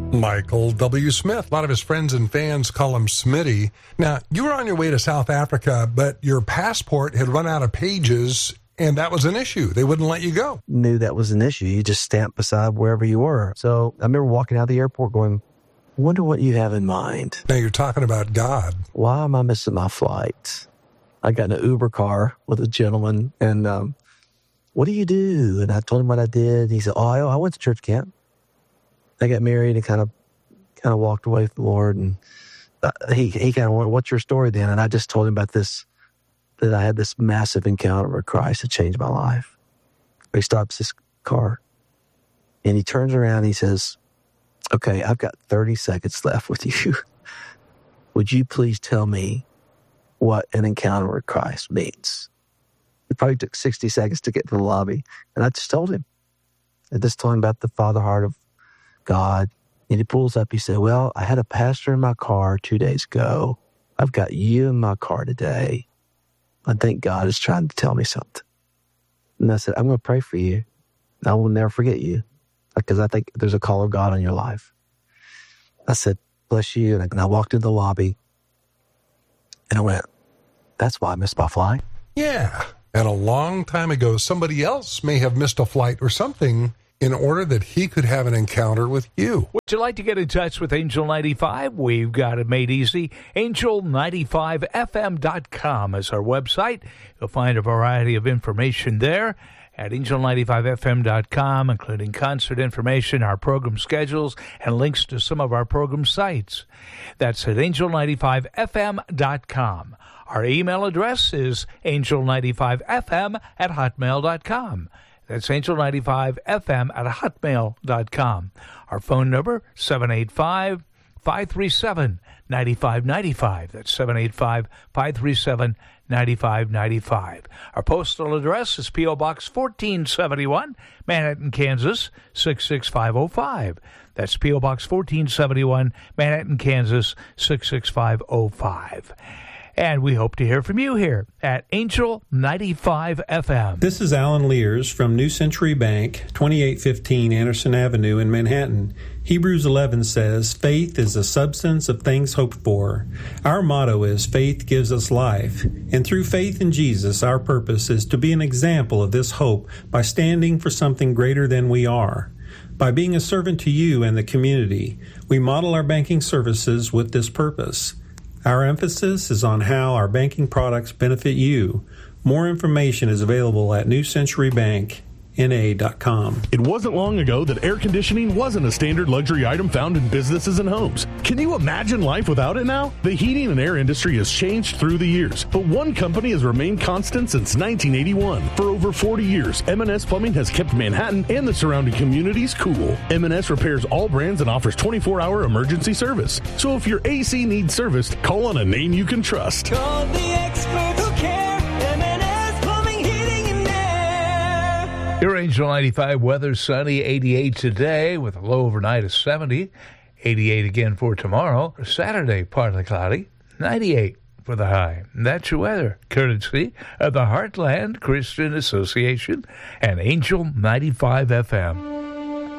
Michael W. Smith. A lot of his friends and fans call him Smitty. Now, you were on your way to South Africa, but your passport had run out of pages, and that was an issue. They wouldn't let you go. Knew that was an issue. You just stamped beside wherever you were. So I remember walking out of the airport going, wonder what you have in mind. Now, you're talking about God. Why am I missing my flight? I got in an Uber car with a gentleman, and what do you do? And I told him what I did. He said, I went to church camp. I got married and kind of walked away from the Lord. And he kind of went, what's your story then? And I just told him about this, that I had this massive encounter with Christ that changed my life. He stops his car and he turns around and he says, okay, I've got 30 seconds left with you. Would you please tell me what an encounter with Christ means? It probably took 60 seconds to get to the lobby. And I just told him. I just told him about the Father heart of God. And he pulls up, he said, well, I had a pastor in my car 2 days ago. I've got you in my car today. I think God is trying to tell me something. And I said, I'm going to pray for you. I will never forget you because I think there's a call of God on your life. I said, bless you. And I walked into the lobby and I went, that's why I missed my flight. Yeah. And a long time ago, somebody else may have missed a flight or something in order that he could have an encounter with you. Would you like to get in touch with Angel 95? We've got it made easy. Angel95fm.com is our website. You'll find a variety of information there at angel95fm.com, including concert information, our program schedules, and links to some of our program sites. That's at angel95fm.com. Our email address is angel95fm@hotmail.com. That's angel95fm@hotmail.com. Our phone number, 785-537-9595. That's 785-537-9595. Our postal address is P.O. Box 1471, Manhattan, Kansas, 66505. That's P.O. Box 1471, Manhattan, Kansas, 66505. And we hope to hear from you here at Angel 95 FM. This is Alan Lears from New Century Bank, 2815 Anderson Avenue in Manhattan. Hebrews 11 says, faith is the substance of things hoped for. Our motto is, faith gives us life. And through faith in Jesus, our purpose is to be an example of this hope by standing for something greater than we are. By being a servant to you and the community, we model our banking services with this purpose. Our emphasis is on how our banking products benefit you. More information is available at newcenturybankna.com. It wasn't long ago that air conditioning wasn't a standard luxury item found in businesses and homes. Can you imagine life without it now? The heating and air industry has changed through the years, but one company has remained constant since 1981. For over 40 years, M&S Plumbing has kept Manhattan and the surrounding communities cool. M&S repairs all brands and offers 24-hour emergency service. So if your AC needs serviced, call on a name you can trust. Call the experts who care. M&S Plumbing, Heating, and Air. Your Angel 95 weather, sunny, 88 today with a low overnight of 70. 88 again for tomorrow. Saturday, partly cloudy, 98 for the high. And that's your weather, courtesy of the Heartland Christian Association and Angel 95 FM.